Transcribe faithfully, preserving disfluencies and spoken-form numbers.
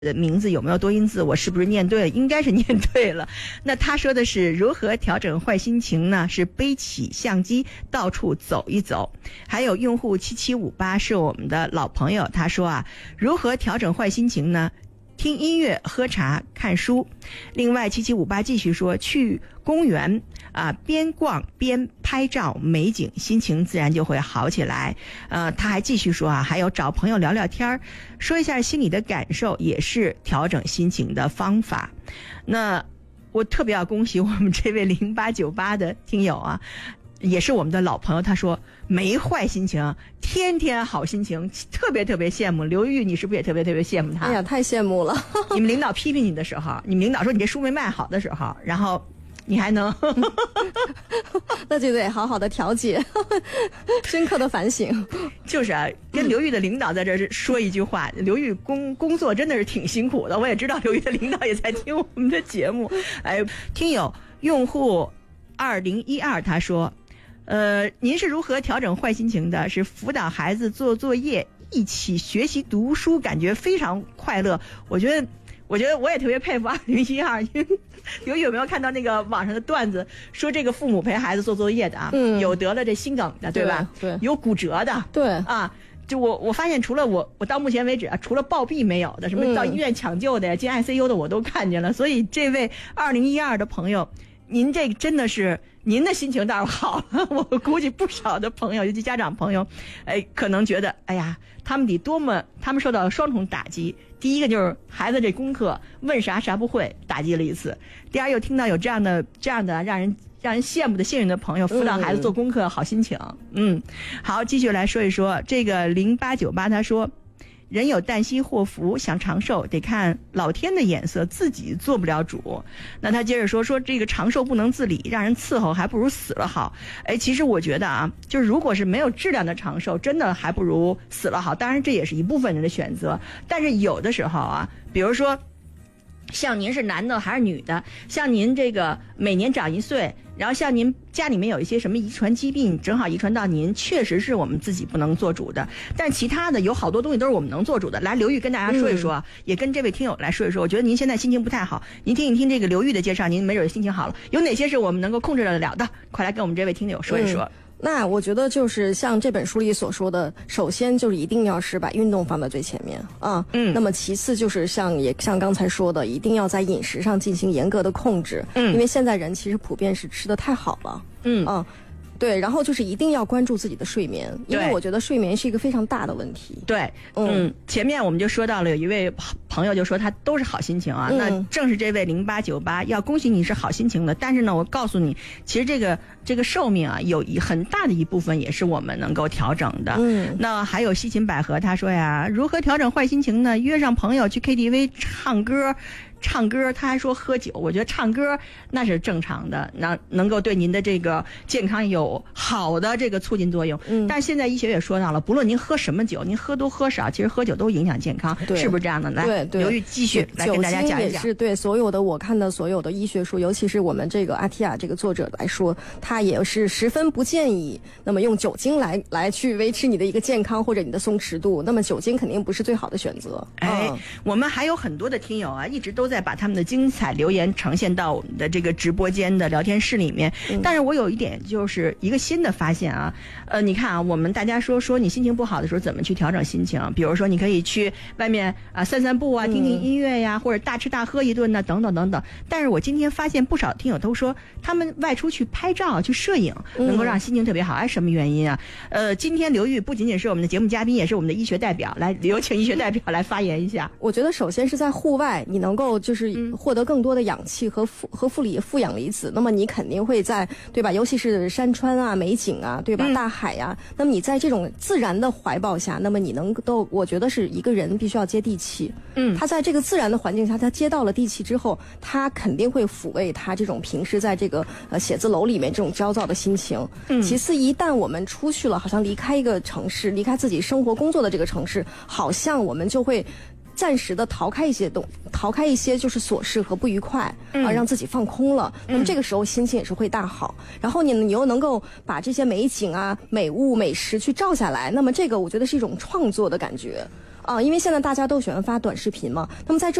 的名字有没有多音字，我是不是念对了？应该是念对了。那他说的是如何调整坏心情呢？是背起相机到处走一走。还有用户七七五八是我们的老朋友，他说啊，如何调整坏心情呢？听音乐、喝茶、看书。另外七七五八继续说，去公园啊，边逛边拍照美景，心情自然就会好起来。呃，他还继续说啊，还有找朋友聊聊天，说一下心里的感受，也是调整心情的方法。那我特别要恭喜我们这位零八九八的听友啊，也是我们的老朋友，他说没坏心情，天天好心情，特别特别羡慕刘玉。你是不是也特别特别羡慕他？ 哎呀，太羡慕了。 你们领导批评你的时候，你们领导说你这书没卖好的时候，然后你还能那就得好好的调节，深刻的反省。 就是啊，跟刘玉的领导在这说一句话，刘玉工工作真的是挺辛苦的，我也知道刘玉的领导也在听我们的节目。哎，听友用户二零一二他说，呃，您是如何调整坏心情的？是辅导孩子做作业，一起学习读书，感觉非常快乐。我觉得，我觉得我也特别佩服二零一二。有有没有看到那个网上的段子，说这个父母陪孩子做作业的啊，嗯、有得了这心梗的，对吧？ 对，对有骨折的， 对啊。就我我发现，除了我我到目前为止啊，除了暴毙没有的，什么到医院抢救的呀、进 I C U 的我都看见了。所以这位二零一二的朋友，您这真的是您的心情倒是好了。我估计不少的朋友，尤其家长朋友，哎，可能觉得，哎呀，他们得多么，他们受到双重打击。第一个就是孩子这功课问啥啥不会，打击了一次；第二，又听到有这样的这样的让人让人羡慕的幸运的朋友辅导孩子做功课，好心情。嗯，好，继续来说一说这个零八九八，他说，人有旦夕祸福，想长寿得看老天的眼色，自己做不了主。那他接着说，说这个长寿不能自理，让人伺候还不如死了好。哎，其实我觉得啊，就是如果是没有质量的长寿，真的还不如死了好。当然这也是一部分人的选择，但是有的时候啊，比如说像您是男的还是女的，像您这个每年长一岁，然后像您家里面有一些什么遗传疾病，正好遗传到您，确实是我们自己不能做主的。但其他的有好多东西都是我们能做主的。来，刘玉跟大家说一说，嗯、也跟这位听友来说一说。我觉得您现在心情不太好，您听一听这个刘玉的介绍，您没准心情好了。有哪些是我们能够控制得了的？快来跟我们这位听友说一说。嗯， 那我觉得就是像这本书里所说的，首先就是一定要是把运动放在最前面啊，嗯，那么其次就是像也像刚才说的，一定要在饮食上进行严格的控制，嗯，因为现在人其实普遍是吃得太好了，嗯啊。对，然后就是一定要关注自己的睡眠，因为我觉得睡眠是一个非常大的问题。 对，嗯，嗯前面我们就说到了，有一位朋友就说他都是好心情啊，嗯、那正是这位零八九八，要恭喜你是好心情的。但是呢，我告诉你，其实这个这个寿命啊，有一很大的一部分也是我们能够调整的。嗯，那还有西芹百合，他说呀，如何调整坏心情呢？约上朋友去 K T V 唱歌。唱歌，他还说喝酒，我觉得唱歌那是正常的，那能够对您的这个健康有好的这个促进作用。嗯，但是现在医学也说到了，不论您喝什么酒，您喝多喝少，其实喝酒都影响健康，是不是这样的？来， 对对， 刘玉继续来跟大家讲一讲。 也是对所有的我看的所有的医学书，尤其是我们这个阿提亚这个作者来说，他也是十分不建议那么用酒精来来去维持你的一个健康或者你的松弛度。那么酒精肯定不是最好的选择。 哎，嗯、我们还有很多的听友啊，一直都在把他们的精彩留言呈现到我们的这个直播间的聊天室里面。嗯、但是我有一点就是一个新的发现啊，呃，你看啊，我们大家说说你心情不好的时候怎么去调整心情？比如说你可以去外面啊散散步啊，听听音乐呀，嗯、或者大吃大喝一顿呐，等等等等。但是我今天发现不少听友都说，他们外出去拍照、去摄影，能够让心情特别好。哎，什么原因啊？呃，今天刘玉不仅仅是我们的节目嘉宾，也是我们的医学代表，来有请医学代表来发言一下。 我觉得首先是在户外，你能够就是获得更多的氧气和负和负离负氧离子，那么你肯定会在对吧？尤其是山川啊、美景啊，对吧？嗯、大海呀、啊，那么你在这种自然的怀抱下，那么你能够，我觉得是一个人必须要接地气。嗯，他在这个自然的环境下，他接到了地气之后，他肯定会抚慰他这种平时在这个呃写字楼里面这种焦躁的心情。嗯，其次，一旦我们出去了，好像离开一个城市，离开自己生活工作的这个城市，好像我们就会暂时的逃开一些东，逃开一些就是琐事和不愉快，嗯、啊，让自己放空了。那么这个时候心情也是会大好。嗯、然后你你又能够把这些美景啊、美物、美食去照下来，那么这个我觉得是一种创作的感觉。 啊，因为现在大家都喜欢发短视频嘛，那么在这